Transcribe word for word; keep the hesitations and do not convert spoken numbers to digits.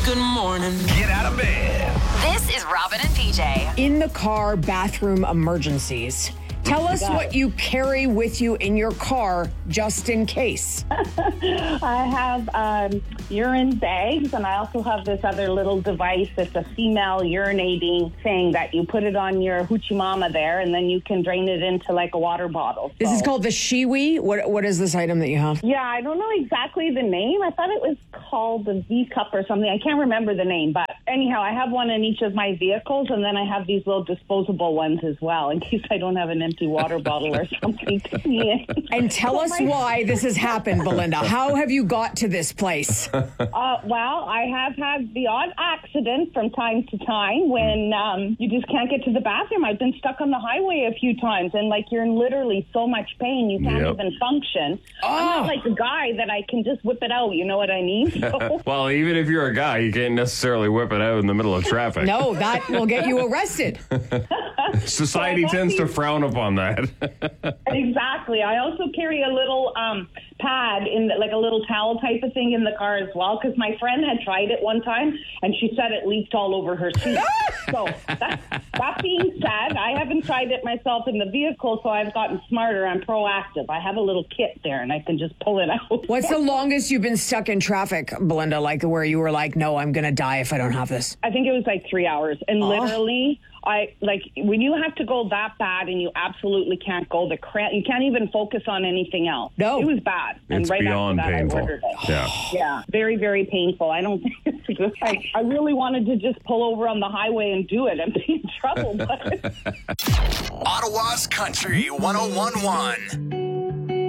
Good morning. Get out of bed. This is Robin and P J. In the car bathroom emergencies. Tell us what you carry with you in your car just in case. I have um, urine bags, and I also have this other little device. It's a female urinating thing that you put it on your hoochie mama there, and then you can drain it into like a water bottle. This So- is called the Shiwi. What What is this item that you have? Yeah, I don't know exactly the name. I thought it was called the V-Cup or something. I can't remember the name, but anyhow, I have one in each of my vehicles, and then I have these little disposable ones as well, in case I don't have an empty water bottle or something to be in. And tell us why this has happened, Belinda. How have you got to this place? Uh, well, I have had the odd accident from time to time when um, you just can't get to the bathroom. I've been stuck on the highway a few times, and like you're in literally so much pain you can't Yep. even function. Oh. I'm not like a guy that I can just whip it out. You know what I mean? So, Well, even if you're a guy, you can't necessarily whip it out in the middle of traffic. No, that will get you arrested. Society Well, tends to that'd be- frown upon that. exactly. I also carry a little um, pad in the, like a little towel type of thing in the car as well, because my friend had tried it one time and she said it leaked all over her seat. So that, that being said, I haven't tried it myself in the vehicle, so I've gotten smarter. I'm proactive. I have a little kit there and I can just pull it out. What's the longest you've been stuck in traffic, Belinda, like where you were like, no, I'm going to die if I don't have this? I think it was like three hours. And literally, I like when you have to go that bad and you absolutely can't go, the cramp, you can't even focus on anything else. No. It was bad. It's and right beyond after that, painful. I ordered it. Yeah. Yeah, very, very painful. I don't think it's good. I, I really wanted to just pull over on the highway and do it and be in trouble. But Ottawa's Country one oh one one.